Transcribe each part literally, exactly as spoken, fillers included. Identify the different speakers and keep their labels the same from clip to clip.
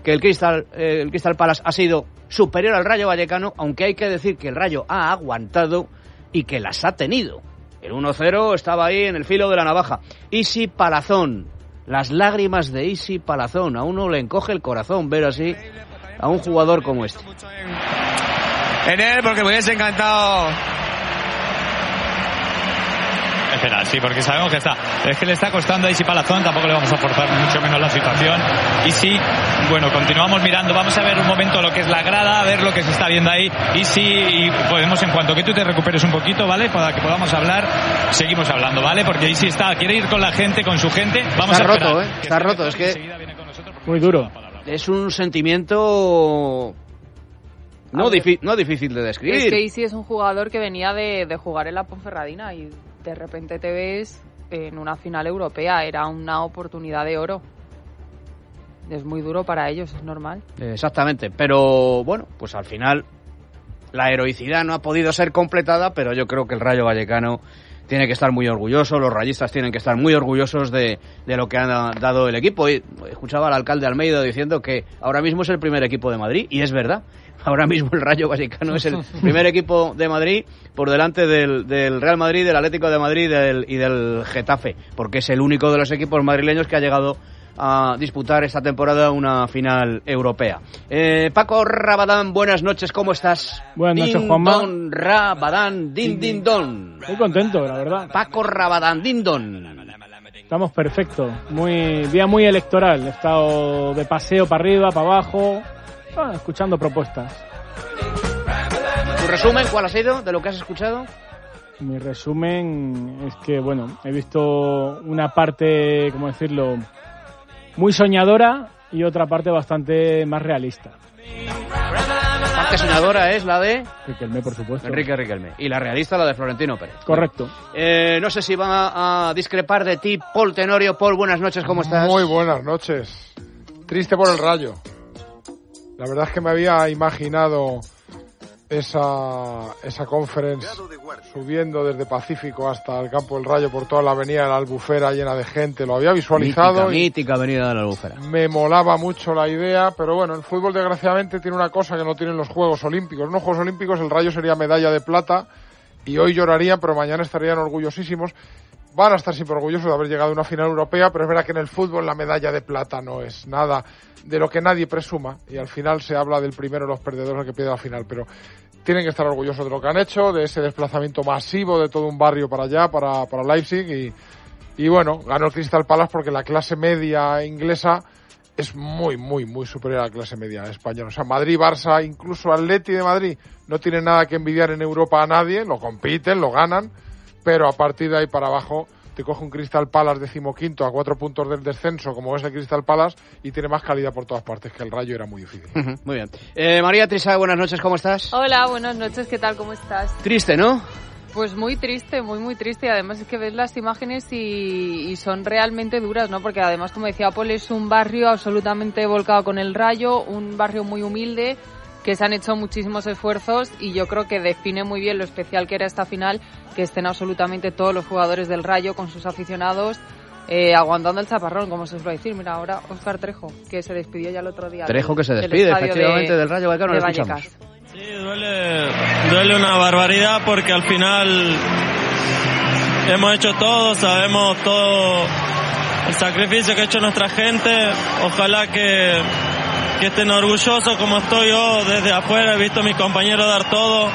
Speaker 1: que el Crystal, eh, el Crystal Palace ha sido superior al Rayo Vallecano, aunque hay que decir que el Rayo ha aguantado y que las ha tenido. El uno cero estaba ahí en el filo de la navaja. Isi Palazón, las lágrimas de Isi Palazón. A uno le encoge el corazón ver así a un jugador como este.
Speaker 2: En él, porque me hubiese encantado.
Speaker 3: Espera, sí, porque sabemos que está. Es que le está costando a Isi Palazón, tampoco le vamos a forzar mucho menos la situación. Y sí, bueno, continuamos mirando. Vamos a ver un momento lo que es la grada, a ver lo que se está viendo ahí. Y sí, y podemos, en cuanto que tú te recuperes un poquito, ¿vale? Para que podamos hablar, seguimos hablando, ¿vale? Porque Isi está, quiere ir con la gente, con su gente. Vamos
Speaker 1: está
Speaker 3: a
Speaker 1: roto, ¿eh? Está roto, es que
Speaker 4: muy duro.
Speaker 1: Es un sentimiento no, difi- no difícil de describir.
Speaker 5: Es que Isi es un jugador que venía de, de jugar en la Ponferradina y de repente te ves en una final europea. Era una oportunidad de oro. Es muy duro para ellos, es normal.
Speaker 1: Exactamente, pero bueno, pues al final la heroicidad no ha podido ser completada, pero yo creo que el Rayo Vallecano tiene que estar muy orgulloso, los rayistas tienen que estar muy orgullosos de, de lo que ha dado el equipo. Y escuchaba al alcalde Almeida diciendo que ahora mismo es el primer equipo de Madrid, y es verdad. Ahora mismo el Rayo Vallecano es el primer equipo de Madrid por delante del, del Real Madrid, del Atlético de Madrid del, y del Getafe, porque es el único de los equipos madrileños que ha llegado a disputar esta temporada una final europea. Eh, Paco Rabadán, buenas noches, ¿cómo estás?
Speaker 4: Buenas noches,
Speaker 1: din,
Speaker 4: Juanma.
Speaker 1: Don Rabadán, din, din, don.
Speaker 4: Muy contento, la verdad.
Speaker 1: Paco Rabadán, din, don.
Speaker 4: Estamos perfectos. Muy, día muy electoral. He estado de paseo para arriba, para abajo, ah, escuchando propuestas.
Speaker 1: ¿Tu resumen cuál ha sido de lo que has escuchado?
Speaker 4: Mi resumen es que, bueno, he visto una parte, ¿cómo decirlo?, muy soñadora y otra parte bastante más realista.
Speaker 1: La parte soñadora es la de
Speaker 4: Riquelme, por supuesto.
Speaker 1: Enrique Riquelme. Y la realista la de Florentino Pérez.
Speaker 4: Correcto.
Speaker 1: Eh, no sé si va a discrepar de ti Paul Tenorio. Paul, buenas noches, ¿cómo estás?
Speaker 6: Muy buenas noches. Triste por el Rayo. La verdad es que me había imaginado esa esa conference subiendo desde Pacífico hasta el campo del Rayo por toda la avenida de la Albufera llena de gente. Lo había visualizado.
Speaker 1: Mítica, mítica avenida de la Albufera.
Speaker 6: Me molaba mucho la idea, pero bueno, el fútbol desgraciadamente tiene una cosa que no tienen los Juegos Olímpicos. En los Juegos Olímpicos el Rayo sería medalla de plata y hoy llorarían, pero mañana estarían orgullosísimos. Van a estar siempre orgullosos de haber llegado a una final europea, pero es verdad que en el fútbol la medalla de plata no es nada de lo que nadie presuma, y al final se habla del primero de los perdedores, el que pierde la final, pero tienen que estar orgullosos de lo que han hecho, de ese desplazamiento masivo de todo un barrio para allá, para, para Leipzig, y, y bueno, ganó el Crystal Palace porque la clase media inglesa es muy, muy, muy superior a la clase media española. O sea, Madrid, Barça, incluso Atleti de Madrid no tienen nada que envidiar en Europa a nadie, lo compiten, lo ganan, pero a partir de ahí para abajo te coge un Crystal Palace decimoquinto a cuatro puntos del descenso, como es el Crystal Palace, y tiene más calidad por todas partes, que el Rayo era muy difícil.
Speaker 1: Uh-huh, muy bien. Eh, María Trisa, buenas noches, ¿cómo estás?
Speaker 5: Hola, buenas noches, ¿qué tal? ¿Cómo estás?
Speaker 1: Triste, ¿no?
Speaker 5: Pues muy triste, muy muy triste, y además es que ves las imágenes y, y son realmente duras, ¿no? Porque además, como decía Paul, es un barrio absolutamente volcado con el Rayo, un barrio muy humilde, que se han hecho muchísimos esfuerzos, y yo creo que define muy bien lo especial que era esta final, que estén absolutamente todos los jugadores del Rayo con sus aficionados eh, aguantando el chaparrón, como se suele decir. Mira, ahora Óscar Trejo, que se despidió ya el otro día.
Speaker 1: Trejo
Speaker 5: del,
Speaker 1: que se despide, efectivamente,
Speaker 5: de,
Speaker 1: del Rayo Vallecano,
Speaker 5: de
Speaker 1: lo escuchamos.
Speaker 7: Sí, duele, duele una barbaridad, porque al final hemos hecho todo, sabemos todo el sacrificio que ha hecho nuestra gente. Ojalá que que estén orgullosos como estoy yo desde afuera. He visto a mis compañeros dar todo.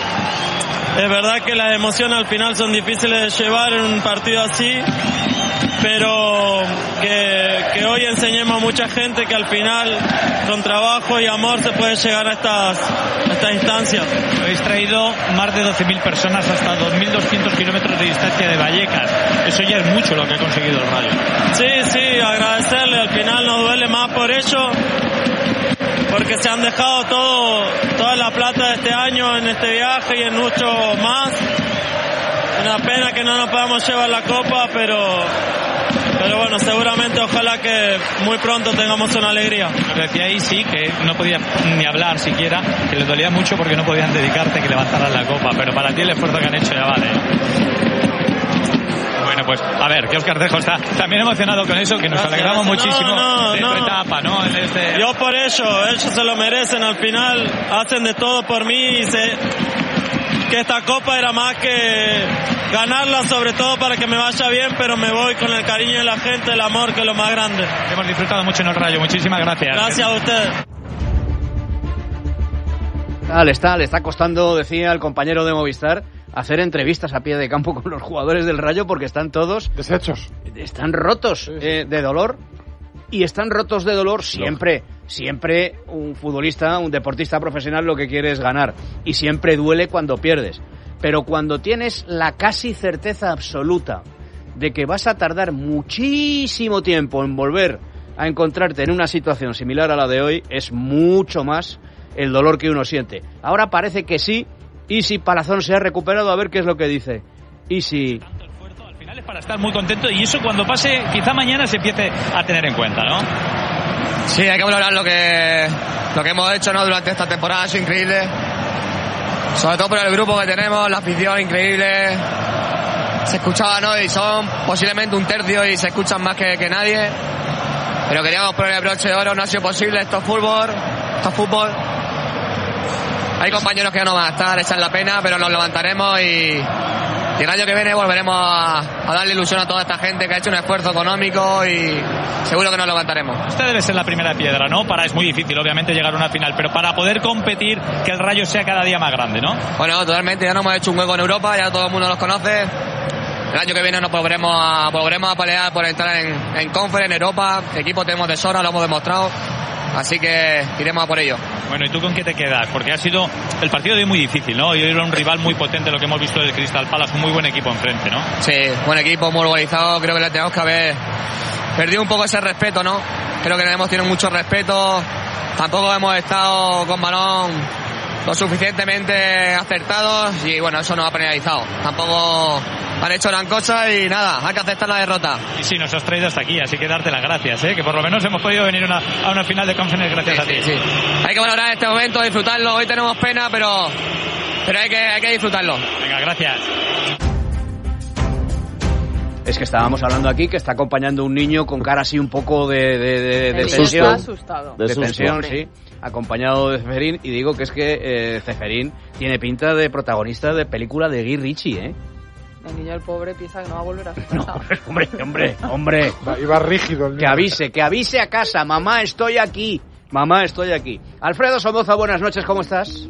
Speaker 7: Es verdad que las emociones al final son difíciles de llevar en un partido así, pero que, que hoy enseñemos a mucha gente que al final con trabajo y amor se puede llegar a estas, a estas instancias.
Speaker 3: Habéis traído más de doce mil personas hasta dos mil doscientos kilómetros de distancia de Vallecas. Eso ya es mucho lo que ha conseguido el Rayo.
Speaker 7: Sí, sí, agradecerle. Al final nos duele más por ello, porque se han dejado todo, toda la plata de este año en este viaje y en mucho más. Una pena que no nos podamos llevar la copa, pero pero bueno, seguramente ojalá que muy pronto tengamos una alegría.
Speaker 3: Lo que decía ahí sí, que no podía ni hablar siquiera, que les dolía mucho porque no podían dedicarte a que levantaran la copa, pero para ti el esfuerzo que han hecho ya vale. Bueno, pues a ver, que Óscar Trejo está también emocionado con eso, que nos
Speaker 7: Gracias,
Speaker 3: alegramos
Speaker 7: gracias.
Speaker 3: muchísimo
Speaker 7: No, no,
Speaker 3: de
Speaker 7: no.
Speaker 3: tu etapa, ¿no? En este...
Speaker 7: Yo por eso, ellos se lo merecen al final, hacen de todo por mí y sé que esta copa era más que ganarla, sobre todo para que me vaya bien, pero me voy con el cariño de la gente, el amor, que es lo más grande.
Speaker 3: Hemos disfrutado mucho en el Rayo, muchísimas gracias.
Speaker 7: Gracias a ustedes.
Speaker 1: Ah, le está, le está costando, decía el compañero de Movistar, hacer entrevistas a pie de campo con los jugadores del Rayo porque están todos...
Speaker 6: Deshechos.
Speaker 1: Están rotos
Speaker 6: Sí, sí.
Speaker 1: eh, de dolor. Y están rotos de dolor siempre. Siempre un futbolista, un deportista profesional lo que quiere es ganar. Y siempre duele cuando pierdes. Pero cuando tienes la casi certeza absoluta de que vas a tardar muchísimo tiempo en volver a encontrarte en una situación similar a la de hoy, es mucho más el dolor que uno siente. Ahora parece que sí, y si Palazón se ha recuperado, a ver qué es lo que dice. Y si...
Speaker 3: Al final es para estar muy contento y eso cuando pase, quizá mañana se empiece a tener en cuenta, ¿no?
Speaker 2: Sí, hay que valorar lo que, lo que hemos hecho, ¿no? Durante esta temporada, ha sido increíble. Sobre todo por el grupo que tenemos, la afición increíble. Se escuchaba, ¿no? Y son posiblemente un tercio y se escuchan más que, que nadie. Pero queríamos poner el broche de oro, no ha sido posible. Esto es fútbol, esto es fútbol. Hay compañeros que ya no van a estar, echan la pena, pero nos levantaremos y, y el año que viene volveremos a, a darle ilusión a toda esta gente que ha hecho un esfuerzo económico y seguro que nos levantaremos.
Speaker 3: Esta debe ser la primera piedra, ¿no? Para, es muy difícil, obviamente, llegar a una final, pero para poder competir, que el Rayo sea cada día más grande, ¿no?
Speaker 2: Bueno, totalmente, ya nos hemos hecho un hueco en Europa, ya todo el mundo nos conoce. El año que viene nos volveremos a, volveremos a pelear por entrar en, en Conference, en Europa. Equipo tenemos de sobra, lo hemos demostrado. Así que iremos a por ello.
Speaker 3: Bueno, ¿y tú con qué te quedas? Porque ha sido el partido de hoy muy difícil, ¿no? Y hoy era un rival muy potente, lo que hemos visto del Crystal Palace, un muy buen equipo enfrente, ¿no?
Speaker 2: Sí, buen equipo, muy organizado. Creo que le tenemos que haber perdido un poco ese respeto, ¿no? Creo que le hemos tenido mucho respeto. Tampoco hemos estado con balón lo suficientemente acertados y bueno, eso nos ha penalizado. Tampoco han hecho gran cosa y nada, hay que aceptar la derrota.
Speaker 3: Y sí, nos has traído hasta aquí, así que darte las gracias, ¿eh? Que por lo menos hemos podido venir una, a una final de Conference gracias
Speaker 2: Sí,
Speaker 3: a ti.
Speaker 2: sí, sí. Hay que valorar este momento, disfrutarlo. Hoy tenemos pena, pero, pero hay que, hay que disfrutarlo.
Speaker 3: Venga, gracias.
Speaker 1: Es que estábamos hablando aquí que está acompañando un niño con cara así un poco de, de, de, de
Speaker 5: El niño
Speaker 1: tensión.
Speaker 5: está asustado.
Speaker 1: De,
Speaker 8: De
Speaker 1: tensión,
Speaker 5: susto.
Speaker 1: sí. Acompañado de Ceferín. Y digo que es que eh, Ceferín tiene pinta de protagonista de película de Guy Ritchie, ¿eh?
Speaker 5: El niño, el pobre, piensa que no va a volver a su
Speaker 1: No,
Speaker 5: casa.
Speaker 1: hombre, hombre, hombre.
Speaker 6: Va- Iba rígido el
Speaker 1: Que
Speaker 6: niño.
Speaker 1: avise, que avise a casa. Mamá, estoy aquí. Mamá, estoy aquí. Alfredo Somoza, buenas noches, ¿cómo estás?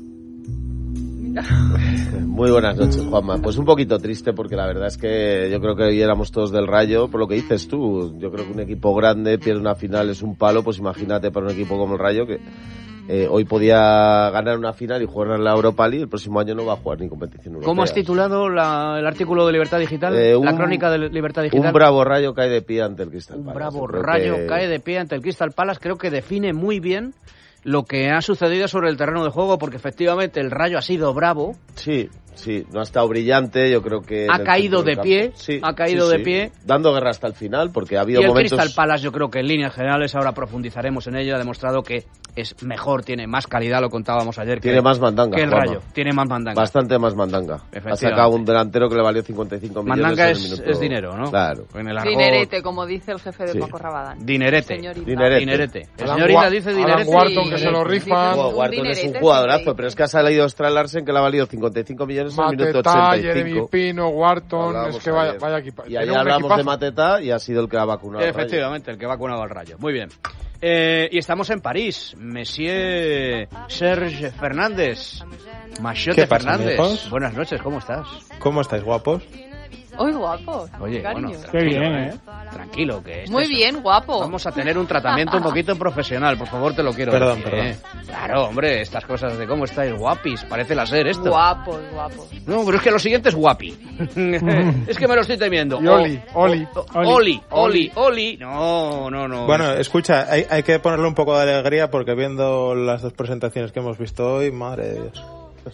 Speaker 8: Muy buenas noches, Juanma. Pues un poquito triste porque la verdad es que yo creo que hoy éramos todos del Rayo, por lo que dices tú. Yo creo que un equipo grande pierde una final es un palo, pues imagínate para un equipo como el Rayo que eh, hoy podía ganar una final y jugar en la Europa League, el próximo año no va a jugar ni competición europea.
Speaker 1: ¿Cómo has titulado la- el artículo de Libertad Digital?
Speaker 8: Eh,
Speaker 1: la
Speaker 8: un-
Speaker 1: crónica de Libertad Digital.
Speaker 8: Un bravo Rayo cae de pie ante el Crystal
Speaker 1: Un
Speaker 8: Palace.
Speaker 1: bravo
Speaker 8: Yo creo
Speaker 1: Rayo
Speaker 8: que-
Speaker 1: cae de pie ante el Crystal Palace. Creo que define muy bien lo que ha sucedido sobre el terreno de juego, porque efectivamente el Rayo ha sido bravo,
Speaker 8: Sí, sí, no ha estado brillante, yo creo que...
Speaker 1: Ha
Speaker 8: en el
Speaker 1: caído
Speaker 8: centro del
Speaker 1: de
Speaker 8: campo.
Speaker 1: pie,
Speaker 8: Sí,
Speaker 1: ha caído
Speaker 8: sí,
Speaker 1: de
Speaker 8: sí.
Speaker 1: pie.
Speaker 8: Dando guerra hasta el final, porque ha
Speaker 1: y
Speaker 8: habido
Speaker 1: el
Speaker 8: momentos...
Speaker 1: Crystal Palace, yo creo que en líneas generales, ahora profundizaremos en ello, ha demostrado que es mejor, tiene más calidad, lo contábamos ayer,
Speaker 8: Tiene
Speaker 1: que,
Speaker 8: más mandanga,
Speaker 1: que el
Speaker 8: Juanma.
Speaker 1: Rayo, tiene más mandanga.
Speaker 8: Bastante más mandanga. Ha
Speaker 1: Efectivamente.
Speaker 8: sacado un delantero que le valió cincuenta y cinco millones
Speaker 1: Mandanga
Speaker 8: en el
Speaker 1: es,
Speaker 8: minuto-
Speaker 1: es dinero, ¿no?
Speaker 8: Claro.
Speaker 1: En el argot,
Speaker 5: Dinerete, como dice el jefe de
Speaker 8: Sí.
Speaker 5: Paco Rabadán.
Speaker 1: Dinerete.
Speaker 5: Señorita.
Speaker 8: Dinerete.
Speaker 1: Dinerete. El
Speaker 6: Alan
Speaker 1: señor
Speaker 6: Wa-
Speaker 1: Ida dice
Speaker 6: Alan
Speaker 1: dinerete.
Speaker 6: Wharton,
Speaker 1: y-
Speaker 6: que se lo
Speaker 5: Sí,
Speaker 6: rifan.
Speaker 5: sí,
Speaker 8: Wow,
Speaker 5: un
Speaker 8: Wharton es un
Speaker 5: dinerete
Speaker 8: jugadorazo,
Speaker 5: siempre.
Speaker 8: pero es que ha salido Stra Larsen que le ha valido cincuenta y cinco millones en el minuto
Speaker 6: Mateta,
Speaker 8: ochenta y
Speaker 6: Jeremy
Speaker 8: cinco.
Speaker 6: Pino, Wharton,
Speaker 8: Hablábamos
Speaker 6: es que vaya,
Speaker 8: ayer.
Speaker 6: vaya equipo.
Speaker 8: Y
Speaker 6: Tiene
Speaker 8: ayer
Speaker 6: un
Speaker 8: hablamos de
Speaker 6: equipazo.
Speaker 8: Mateta y ha sido el que ha vacunado al Rayo.
Speaker 1: Efectivamente, el que vacunaba al Rayo. Muy bien. Eh, y estamos en París. Monsieur Serge Fernández. Machote
Speaker 9: ¿Qué pasa,
Speaker 1: Fernández.
Speaker 9: amigos?
Speaker 1: Buenas noches, ¿cómo estás?
Speaker 9: ¿Cómo estáis, guapos?
Speaker 5: Uy, guapo.
Speaker 1: Oye,
Speaker 5: cariño.
Speaker 1: bueno,
Speaker 4: Qué bien, ¿eh?
Speaker 1: Tranquilo, que este
Speaker 5: Muy
Speaker 1: es-
Speaker 5: bien, guapo.
Speaker 1: Vamos a tener un tratamiento un poquito profesional, por favor, te lo quiero
Speaker 9: Perdón,
Speaker 1: decir,
Speaker 9: perdón.
Speaker 1: ¿eh? Claro, hombre, estas cosas de cómo estáis guapis, parece la ser esto.
Speaker 5: Guapos, guapos.
Speaker 1: No, pero es que lo siguiente es guapi. Es que me lo estoy temiendo.
Speaker 6: Y Oli, Oli.
Speaker 1: O- o- Oli, Oli, Oli. No, no, no.
Speaker 9: Bueno, escucha, hay, hay que ponerle un poco de alegría porque viendo las dos presentaciones que hemos visto hoy, madre de Dios.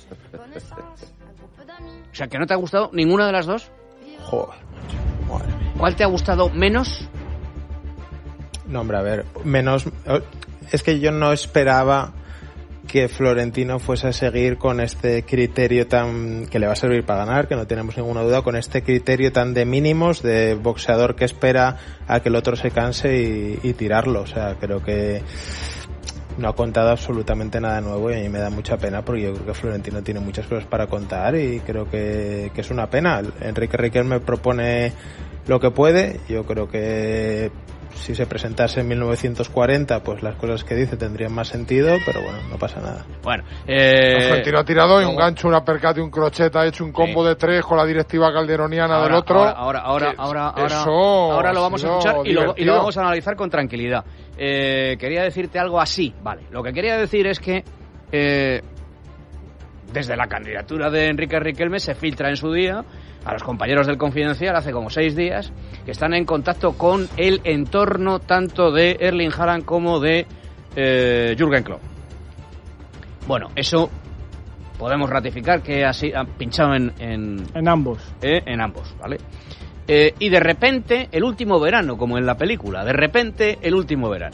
Speaker 1: O sea, que no te ha gustado ninguna de las dos.
Speaker 9: Joder, madre mía.
Speaker 1: ¿Cuál te ha gustado menos?
Speaker 9: No, hombre, a ver, menos... Es que yo no esperaba que Florentino fuese a seguir con este criterio tan que le va a servir para ganar, que no tenemos ninguna duda, con este criterio tan de mínimos de boxeador que espera a que el otro se canse y, y tirarlo. O sea, creo que no ha contado absolutamente nada nuevo y a mí me da mucha pena porque yo creo que Florentino tiene muchas cosas para contar y creo que, que es una pena. Enrique Riquelme propone lo que puede. Yo creo que si se presentase en mil novecientos cuarenta, pues las cosas que dice tendrían más sentido, pero bueno, no pasa nada.
Speaker 1: Bueno, eh...
Speaker 6: Florentino ha tirado y un gancho, una percate, un crochet, ha hecho un combo sí. de tres con la directiva calderoniana
Speaker 1: ahora,
Speaker 6: del otro.
Speaker 1: Ahora, ahora, ahora, ahora, ahora, ahora lo vamos a escuchar y lo, y lo vamos a analizar con tranquilidad. Eh, quería decirte algo así, vale. Lo que quería decir es que eh, desde la candidatura de Enrique Riquelme se filtra en su día a los compañeros del Confidencial hace como seis días que están en contacto con el entorno tanto de Erling Haaland como de eh, Jürgen Klopp. Bueno, eso podemos ratificar que así ha pinchado en en,
Speaker 4: en ambos,
Speaker 1: eh, en ambos, ¿vale? Eh, y de repente, el último verano, como en la película, de repente, el último verano,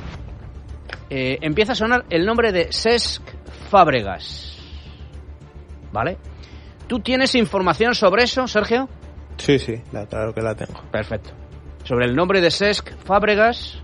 Speaker 1: eh, empieza a sonar el nombre de Cesc Fábregas, ¿vale? ¿Tú tienes información sobre eso, Sergio?
Speaker 9: Sí, sí, la, claro que la tengo.
Speaker 1: Perfecto. Sobre el nombre de Cesc Fábregas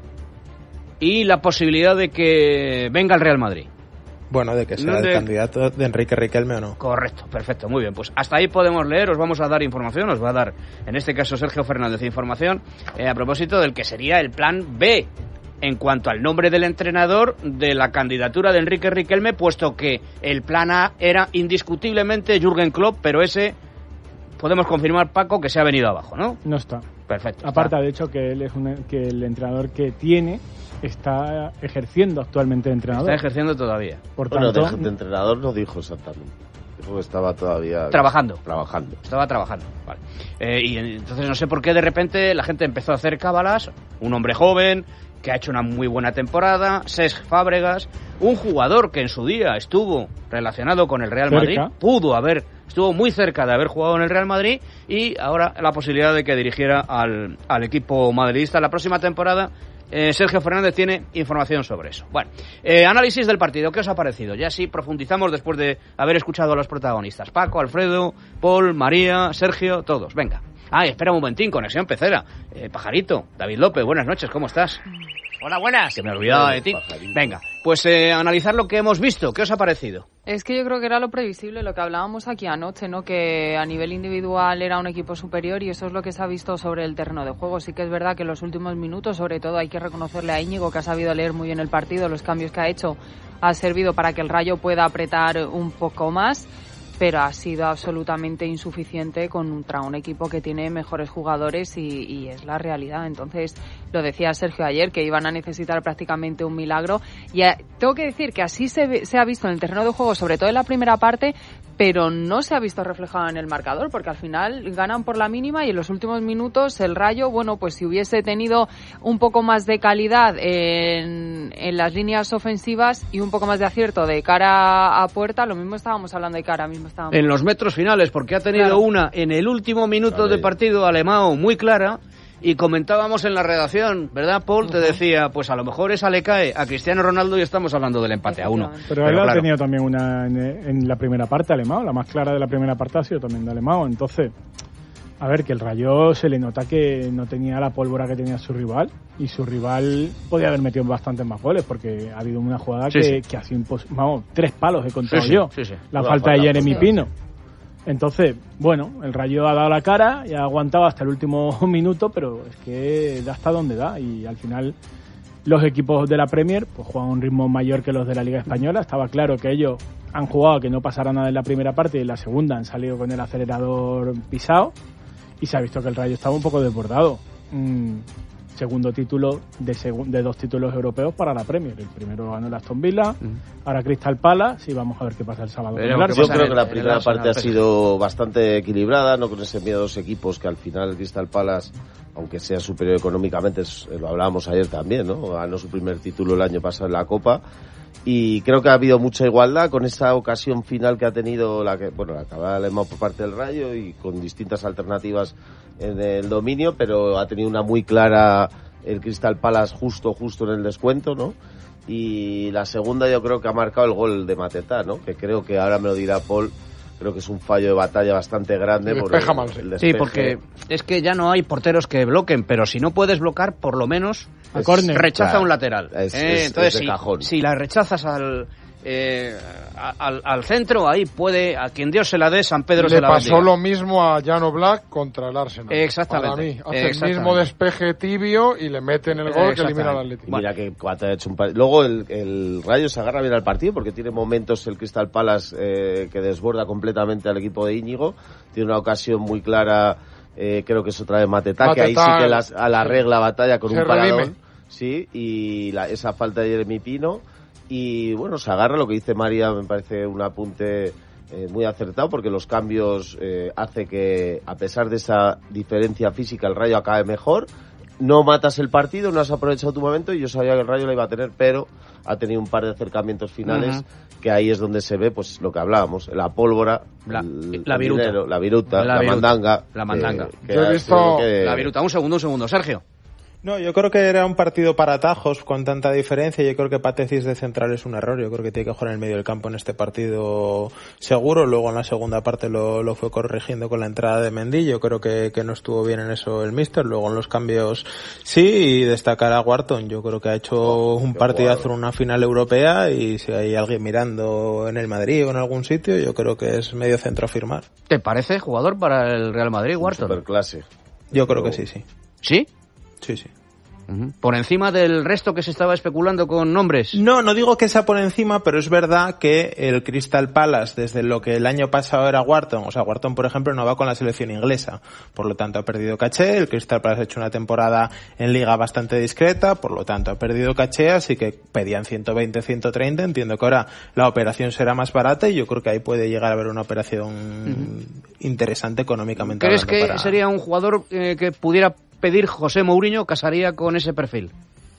Speaker 1: y la posibilidad de que venga al Real Madrid.
Speaker 9: Bueno, de que sea de... el candidato de Enrique Riquelme o no.
Speaker 1: Correcto, perfecto, muy bien. Pues hasta ahí podemos leer, os vamos a dar información, os va a dar, en este caso, Sergio Fernández, información eh, a propósito del que sería el plan B en cuanto al nombre del entrenador de la candidatura de Enrique Riquelme, puesto que el plan A era indiscutiblemente Jürgen Klopp, pero ese podemos confirmar, Paco, que se ha venido abajo, ¿no?
Speaker 4: No está.
Speaker 1: Perfecto.
Speaker 4: Aparte,
Speaker 1: está.
Speaker 4: de hecho, que él es un, que el entrenador que tiene está ejerciendo actualmente de entrenador.
Speaker 1: Está ejerciendo todavía.
Speaker 8: Por bueno, tanto, de, de entrenador no dijo exactamente. Dijo que estaba todavía...
Speaker 1: Trabajando.
Speaker 8: Trabajando.
Speaker 1: Estaba trabajando, vale. Eh, y entonces no sé por qué de repente la gente empezó a hacer cábalas. Un hombre joven que ha hecho una muy buena temporada, Cesc Fábregas, un jugador que en su día estuvo relacionado con el Real
Speaker 4: cerca.
Speaker 1: Madrid, pudo haber, estuvo muy cerca de haber jugado en el Real Madrid y ahora la posibilidad de que dirigiera al, al equipo madridista la próxima temporada. Eh, Sergio Fernández tiene información sobre eso. Bueno, eh, análisis del partido, ¿qué os ha parecido? Ya sí profundizamos después de haber escuchado a los protagonistas. Paco, Alfredo, Paul, María, Sergio, todos, venga. Ah, espera un momentín, conexión pecera. Eh, Pajarito, David López, buenas noches, ¿cómo estás?
Speaker 10: Hola, buenas.
Speaker 1: Que me he olvidado de ti. Venga, pues eh, analizar lo que hemos visto. ¿Qué os ha parecido?
Speaker 5: Es que yo creo que era lo previsible, lo que hablábamos aquí anoche, ¿no? Que a nivel individual era un equipo superior y eso es lo que se ha visto sobre el terreno de juego. Sí que es verdad que en los últimos minutos, sobre todo, hay que reconocerle a Íñigo, que ha sabido leer muy bien el partido, los cambios que ha hecho ha servido para que el Rayo pueda apretar un poco más, pero ha sido absolutamente insuficiente contra un equipo que tiene mejores jugadores y, y es la realidad. Entonces, lo decía Sergio ayer, que iban a necesitar prácticamente un milagro. Y a, tengo que decir que así se, se ha visto en el terreno de juego, sobre todo en la primera parte, pero no se ha visto reflejado en el marcador, porque al final ganan por la mínima y en los últimos minutos el Rayo, bueno, pues si hubiese tenido un poco más de calidad en, en las líneas ofensivas y un poco más de acierto de cara a puerta, lo mismo estábamos hablando de cara mismo. Estábamos...
Speaker 1: En los metros finales, porque ha tenido claro. una en el último minuto vale. de partido Alemão muy clara. Y comentábamos en la redacción, ¿verdad, Paul? Uh-huh. Te decía, pues a lo mejor esa le cae a Cristiano Ronaldo y estamos hablando del empate a uno.
Speaker 4: Pero, Pero él claro. ha tenido también una en, en la primera parte, Alemão. La más clara de la primera parte ha sido también de Alemão. Entonces, a ver, que el Rayo se le nota que no tenía la pólvora que tenía su rival. Y su rival podía haber metido bastantes más goles, porque ha habido una jugada sí, que, sí. que ha sido imposible. Vamos, tres palos he contado
Speaker 1: sí,
Speaker 4: yo.
Speaker 1: Sí, sí, sí.
Speaker 4: La no, falta de Jeremy Pino. Entonces, bueno, el Rayo ha dado la cara y ha aguantado hasta el último minuto, pero es que da hasta donde da y al final los equipos de la Premier pues juegan a un ritmo mayor que los de la Liga Española. Estaba claro que ellos han jugado a que no pasara nada en la primera parte y en la segunda han salido con el acelerador pisado y se ha visto que el Rayo estaba un poco desbordado. Mm. Segundo título de, segu- de dos títulos europeos para la Premier. El primero ganó el Aston Villa, mm. ahora Crystal Palace y vamos a ver qué pasa el sábado.
Speaker 8: Pero yo creo que la primera parte ha sido bastante equilibrada, no con ese miedo a dos equipos que al final el Crystal Palace, aunque sea superior económicamente, lo hablábamos ayer también, ¿no? Ganó su primer título el año pasado en la Copa. Y creo que ha habido mucha igualdad con esa ocasión final que ha tenido la que, bueno, la acabada Alemão por parte del Rayo y con distintas alternativas en el dominio, pero ha tenido una muy clara el Crystal Palace justo, justo en el descuento, ¿no? y la segunda yo creo que ha marcado el gol de Matetá, ¿no? Que creo que ahora me lo dirá Paul. Creo que es un fallo de batalla bastante grande.
Speaker 6: El
Speaker 8: por
Speaker 6: despeja
Speaker 8: el,
Speaker 6: mal,
Speaker 8: el
Speaker 1: Sí,
Speaker 8: despeje.
Speaker 1: porque es que ya no hay porteros que bloqueen, pero si no puedes bloquear, por lo menos
Speaker 4: A córner.
Speaker 1: rechaza
Speaker 8: Claro,
Speaker 1: un lateral.
Speaker 8: es-
Speaker 1: Eh,
Speaker 8: es-
Speaker 1: Entonces,
Speaker 8: es de
Speaker 1: si,
Speaker 8: cajón.
Speaker 1: si la rechazas al, eh, a- al, al centro, ahí puede, a quien Dios se la dé, San Pedro
Speaker 6: Le
Speaker 1: se la
Speaker 6: pasó
Speaker 1: bendiga.
Speaker 6: lo mismo a Jan Black contra el Arsenal.
Speaker 1: Exactamente.
Speaker 6: Para mí, hace el
Speaker 1: Exactamente.
Speaker 6: mismo despeje tibio y le meten el gol que elimina al
Speaker 8: Y
Speaker 6: Atlético.
Speaker 8: mira que cuatro ha hecho un par- Luego el, el Rayo se agarra bien al partido porque tiene momentos el Crystal Palace eh, que desborda completamente al equipo de Íñigo. Tiene una ocasión muy clara, eh, creo que es otra de Matetá, que ahí sí
Speaker 6: Matetá,
Speaker 8: que las, a la
Speaker 6: sí.
Speaker 8: regla batalla con
Speaker 6: Se
Speaker 8: un paradón.
Speaker 6: redime.
Speaker 8: Sí, y la- esa falta de Jeremy Pino. Y bueno, se agarra, lo que dice María me parece un apunte eh, muy acertado porque los cambios eh, hace que a pesar de esa diferencia física el Rayo acabe mejor. No matas el partido, no has aprovechado tu momento y yo sabía que el Rayo la iba a tener, pero ha tenido un par de acercamientos finales
Speaker 1: Uh-huh.
Speaker 8: que ahí es donde se ve pues lo que hablábamos, la pólvora,
Speaker 1: La-
Speaker 8: el-
Speaker 1: la
Speaker 8: el
Speaker 1: viruta.
Speaker 8: dinero, la viruta,
Speaker 1: La
Speaker 8: la,
Speaker 1: viruta.
Speaker 8: mandanga.
Speaker 1: La mandanga.
Speaker 8: que- que
Speaker 6: Yo he
Speaker 8: ha
Speaker 6: visto
Speaker 8: sido que-
Speaker 1: La viruta. Un segundo, un segundo. Sergio.
Speaker 9: No, yo creo que era un partido para atajos con tanta diferencia. Yo creo que Patecis de central es un error. Yo creo que tiene que jugar en el medio del campo en este partido seguro. Luego en la segunda parte lo, lo fue corrigiendo con la entrada de Mendy. Yo creo que, que no estuvo bien en eso el míster. Luego en los cambios sí, y destacar a Wharton. Yo creo que ha hecho un partidazo en una final europea y si hay alguien mirando en el Madrid o en algún sitio, yo creo que es medio centro a firmar.
Speaker 1: ¿Te parece jugador para el Real Madrid, Wharton?
Speaker 8: Superclase.
Speaker 9: Yo creo que sí, sí.
Speaker 1: ¿Sí?
Speaker 9: Sí, sí.
Speaker 1: Ujú. Por encima del resto que se estaba especulando con nombres.
Speaker 9: No, no digo que sea por encima, pero es verdad que el Crystal Palace, desde lo que el año pasado era Wharton, o sea, Wharton, por ejemplo, no va con la selección inglesa, por lo tanto ha perdido caché, el Crystal Palace ha hecho una temporada en liga bastante discreta, por lo tanto ha perdido caché, así que pedían ciento veinte, ciento treinta, entiendo que ahora la operación será más barata y yo creo que ahí puede llegar a haber una operación uh-huh. interesante económicamente.
Speaker 1: ¿Crees que
Speaker 9: para...
Speaker 1: sería un jugador eh, que pudiera pedir José Mourinho, casaría con ese perfil?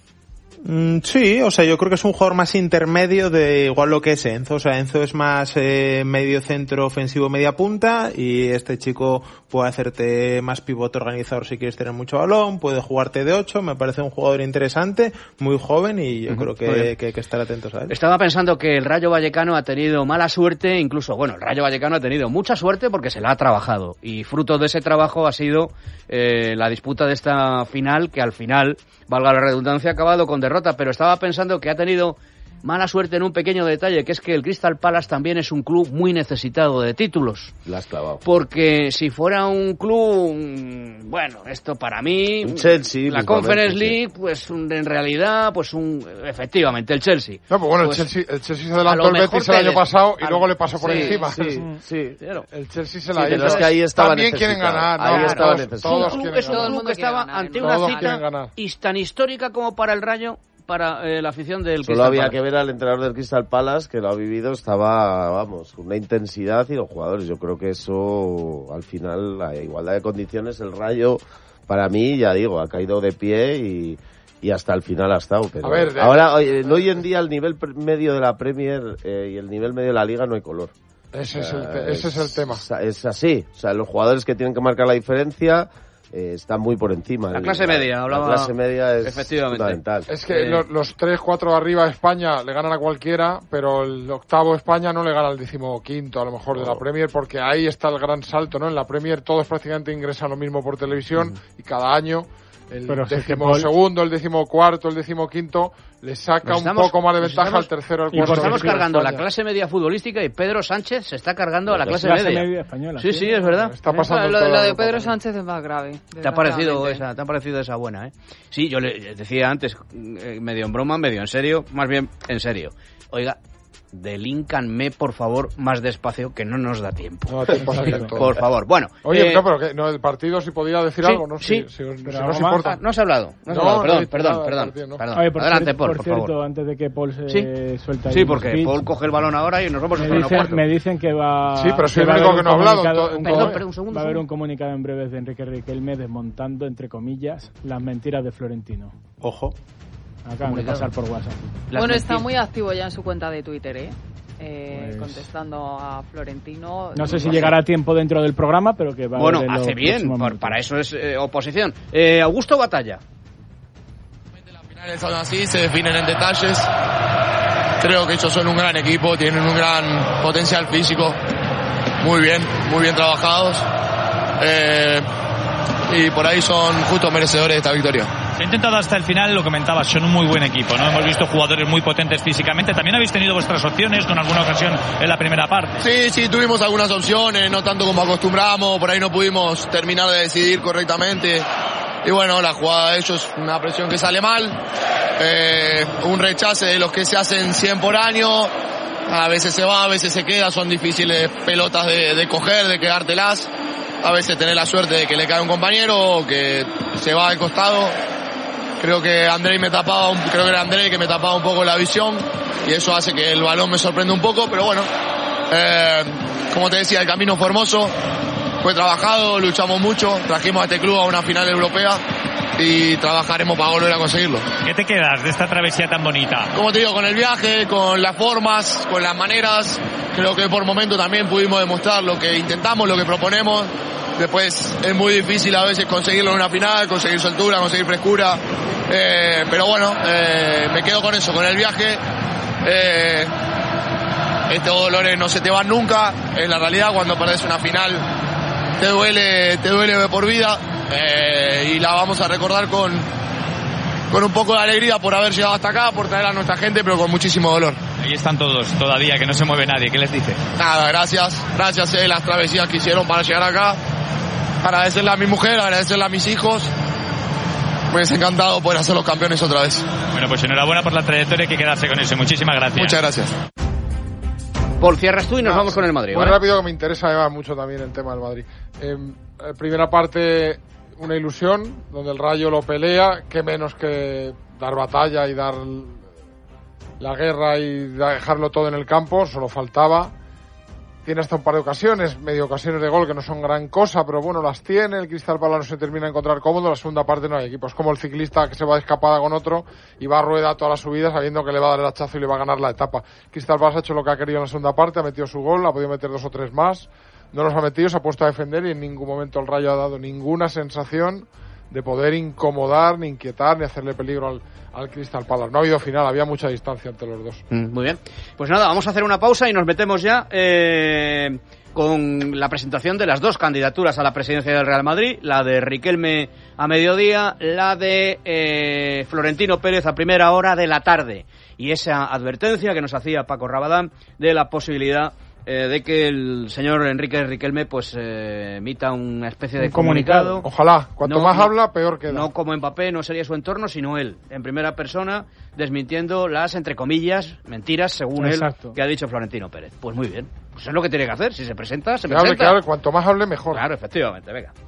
Speaker 9: Mm, sí, o sea, yo creo que es un jugador más intermedio de igual lo que es Enzo. O sea, Enzo es más eh, medio centro ofensivo, media punta, y este chico puede hacerte más pivote organizador si quieres tener mucho balón, puede jugarte de ocho. Me parece un jugador interesante, muy joven, y yo uh-huh. creo que, que hay que estar atentos a él.
Speaker 1: Estaba pensando que el Rayo Vallecano ha tenido mala suerte, incluso, bueno, el Rayo Vallecano ha tenido mucha suerte porque se la ha trabajado, y fruto de ese trabajo ha sido eh, la disputa de esta final, que al final, valga la redundancia, ha acabado con derrota, pero estaba pensando que ha tenido mala suerte en un pequeño detalle, que es que el Crystal Palace también es un club muy necesitado de títulos.
Speaker 8: La has clavado.
Speaker 1: Porque si fuera un club, bueno, esto para mí,
Speaker 8: un Chelsea,
Speaker 1: la Conference League, pues un, en realidad, pues un, efectivamente, el Chelsea.
Speaker 6: No, pues bueno,
Speaker 1: pues,
Speaker 6: el Chelsea, el Chelsea se adelantó el Betis el año pasado y luego le pasó por
Speaker 1: sí,
Speaker 6: encima.
Speaker 1: Sí, sí, claro.
Speaker 6: El Chelsea se la
Speaker 8: sí,
Speaker 6: hizo.
Speaker 8: Es que ahí estaba
Speaker 6: También quieren ganar,
Speaker 8: ahí
Speaker 6: ¿no?
Speaker 8: estaba
Speaker 6: todos, todos
Speaker 1: un club,
Speaker 6: quieren
Speaker 1: es un
Speaker 6: ganar.
Speaker 1: club que estaba
Speaker 5: ganar,
Speaker 1: ante
Speaker 6: todos
Speaker 1: una cita y tan histórica como para el Rayo, para eh, la afición del
Speaker 8: Solo
Speaker 1: Crystal
Speaker 8: había
Speaker 1: Palace.
Speaker 8: que ver al entrenador del Crystal Palace, que lo ha vivido, estaba, vamos, con una intensidad, y los jugadores. Yo creo que eso, al final, a igualdad de condiciones, el Rayo, para mí, ya digo, ha caído de pie y, y hasta el final ha estado. Pero
Speaker 6: a ver, de...
Speaker 8: ahora, hoy, hoy en día, el nivel medio de la Premier eh, y el nivel medio de la Liga no hay color.
Speaker 6: Ese,
Speaker 8: o sea,
Speaker 6: es, el te- ese es, es el tema.
Speaker 8: Es así. O sea, los jugadores que tienen que marcar la diferencia Eh, está muy por encima.
Speaker 1: La clase media, hablaba.
Speaker 8: La clase media es
Speaker 1: efectivamente
Speaker 8: fundamental.
Speaker 6: Es que
Speaker 1: eh.
Speaker 6: los, los tres, cuatro de arriba de España le ganan a cualquiera, pero el octavo de España no le gana al decimoquinto, a lo mejor, de la Premier, porque ahí está el gran salto, ¿no? En la Premier todos prácticamente ingresan lo mismo por televisión mm. y cada año el
Speaker 4: pero
Speaker 6: décimo si segundo, el décimo cuarto, el décimo quinto le saca
Speaker 1: estamos,
Speaker 6: un poco más de ventaja
Speaker 1: estamos,
Speaker 6: al tercero, al
Speaker 1: y
Speaker 6: cuarto.
Speaker 1: Y estamos cargando
Speaker 6: España.
Speaker 1: la clase media futbolística y Pedro Sánchez se está cargando a la clase,
Speaker 4: clase
Speaker 1: media.
Speaker 4: media española.
Speaker 1: Sí, sí, sí, es verdad.
Speaker 6: Está pasando
Speaker 5: lo,
Speaker 6: todo
Speaker 5: lo de
Speaker 6: lo
Speaker 5: Pedro
Speaker 6: que
Speaker 5: Sánchez es más grave.
Speaker 1: ¿Te ha parecido esa, te ha parecido esa buena, eh? Sí, yo le decía antes, medio en broma, medio en serio, más bien en serio. Oiga, delíncanme, por favor, más despacio, que no nos da tiempo.
Speaker 6: No, tiempo
Speaker 1: por favor, bueno.
Speaker 6: Oye,
Speaker 1: eh,
Speaker 6: no, pero que no, el partido si podía decir
Speaker 1: sí,
Speaker 6: algo, ¿no?
Speaker 1: Sí,
Speaker 6: si, si, si
Speaker 1: pero
Speaker 6: no os
Speaker 1: más,
Speaker 6: importa.
Speaker 1: ah, no has hablado, no has
Speaker 6: no,
Speaker 1: hablado, perdón,
Speaker 6: no
Speaker 1: perdón,
Speaker 6: nada,
Speaker 1: perdón,
Speaker 6: partido, no.
Speaker 1: perdón.
Speaker 4: Oye, por
Speaker 1: Adelante,
Speaker 4: cierto,
Speaker 1: Paul,
Speaker 4: por,
Speaker 1: por
Speaker 4: cierto,
Speaker 1: favor.
Speaker 4: antes de que Paul se
Speaker 1: ¿Sí?
Speaker 4: suelta ahí
Speaker 1: Sí,
Speaker 4: unos
Speaker 1: porque
Speaker 4: bits,
Speaker 1: Paul coge el balón ahora y nos vamos a
Speaker 4: me
Speaker 1: estar en
Speaker 4: dicen,
Speaker 1: cuarto.
Speaker 4: me dicen que va,
Speaker 6: Sí, pero soy
Speaker 4: que
Speaker 6: el
Speaker 4: va a
Speaker 6: único
Speaker 4: haber
Speaker 6: que no ha
Speaker 4: un
Speaker 6: hablado,
Speaker 4: comunicado-
Speaker 6: en
Speaker 4: un
Speaker 6: todo-
Speaker 1: Perdón,
Speaker 4: co-
Speaker 1: perdón, un segundo,
Speaker 4: va a haber
Speaker 1: segundo.
Speaker 4: un comunicado en breves de Enrique Riquelme desmontando, entre comillas, las mentiras de Florentino.
Speaker 9: Ojo.
Speaker 4: Acaban de pasar por WhatsApp.
Speaker 1: Las
Speaker 5: Bueno, está
Speaker 1: mentiras.
Speaker 5: muy activo ya en su cuenta de Twitter, ¿eh? Eh,
Speaker 4: Pues-
Speaker 5: contestando a Florentino.
Speaker 4: No sé si llegará a tiempo dentro del programa, pero que va a
Speaker 1: Bueno,
Speaker 4: haber en los
Speaker 1: hace bien,
Speaker 4: próximos
Speaker 1: por-
Speaker 4: minutos.
Speaker 1: para eso es eh, oposición. Eh, Augusto Batalla.
Speaker 2: Son así, se definen en detalles. Creo que ellos son un gran equipo, tienen un gran potencial físico, muy bien, muy bien trabajados. Eh, y por ahí son justos merecedores de esta victoria.
Speaker 3: Se ha intentado hasta el final, lo comentabas, son un muy buen equipo, ¿no? Hemos visto jugadores muy potentes físicamente. También habéis tenido vuestras opciones con alguna ocasión en la primera parte.
Speaker 2: Sí, sí, tuvimos algunas opciones, no tanto como acostumbramos, por ahí no pudimos terminar de decidir correctamente. Y bueno, la jugada de ellos, una presión que sale mal, eh, un rechace de los que se hacen cien por año, a veces se va, a veces se queda, son difíciles pelotas de, de coger, de quedártelas, a veces tener la suerte de que le cae un compañero o que se va al costado. Creo que Andrei me tapaba, un, creo que era Andrei que me tapaba un poco la visión y eso hace que el balón me sorprenda un poco, pero bueno, eh, como te decía, el camino fue hermoso. Fue trabajado, luchamos mucho, trajimos a este club a una final europea y trabajaremos para volver a conseguirlo.
Speaker 3: ¿Qué te quedas de esta travesía tan bonita?
Speaker 2: Como te digo, con el viaje, con las formas, con las maneras, creo que por momento también pudimos demostrar lo que intentamos, lo que proponemos. Después es muy difícil a veces conseguirlo en una final, conseguir soltura, conseguir frescura, eh, pero bueno, eh, me quedo con eso, con el viaje. Eh, estos dolores no se te van nunca, en la realidad cuando perdés una final te duele, te duele de por vida, eh, y la vamos a recordar con, con un poco de alegría por haber llegado hasta acá, por traer a nuestra gente, pero con muchísimo dolor.
Speaker 3: Ahí están todos, todavía, que no se mueve nadie. ¿Qué les dice?
Speaker 2: Nada, gracias, gracias eh, las travesías que hicieron para llegar acá, agradecerle a mi mujer, agradecerle a mis hijos, pues encantado poder hacer los campeones otra vez.
Speaker 3: Bueno, pues enhorabuena por la trayectoria, hay que quedarse con eso. Muchísimas gracias.
Speaker 2: Muchas gracias.
Speaker 1: Paul, cierras tú y nos ah, vamos con el Madrid.
Speaker 6: Muy
Speaker 1: ¿vale?
Speaker 6: rápido, que me interesa además mucho también el tema del Madrid. Eh, primera parte, una ilusión, donde el Rayo lo pelea, que menos que dar batalla y dar la guerra y dejarlo todo en el campo, solo faltaba. Tiene hasta un par de ocasiones, medio ocasiones de gol que no son gran cosa, pero bueno, las tiene. El Crystal Palace no se termina de encontrar cómodo. La segunda parte no hay equipo. Es como el ciclista que se va de escapada con otro y va a rueda toda la subida sabiendo que le va a dar el hachazo y le va a ganar la etapa. Crystal Palace ha hecho lo que ha querido en la segunda parte, ha metido su gol, ha podido meter dos o tres más. No los ha metido, se ha puesto a defender y en ningún momento el Rayo ha dado ninguna sensación de poder incomodar, ni inquietar, ni hacerle peligro al, al Crystal Palace. No ha habido final, había mucha distancia entre los dos.
Speaker 1: Mm, muy bien. Pues nada, vamos a hacer una pausa y nos metemos ya eh, con la presentación de las dos candidaturas a la presidencia del Real Madrid, la de Riquelme a mediodía, la de eh, Florentino Pérez a primera hora de la tarde. Y esa advertencia que nos hacía Paco Rabadán de la posibilidad Eh, de que el señor Enrique Riquelme pues eh, emita una especie de
Speaker 6: un comunicado. comunicado. Ojalá, cuanto no, más no, habla, peor queda.
Speaker 1: No como Mbappé, no sería su entorno, sino él, en primera persona, desmintiendo las, entre comillas, mentiras, según Exacto. él, que ha dicho Florentino Pérez. Pues muy bien, pues es lo que tiene que hacer, si se presenta, se
Speaker 6: que
Speaker 1: presenta.
Speaker 6: Hable, que hable, cuanto más hable, mejor.
Speaker 1: Claro, efectivamente, venga.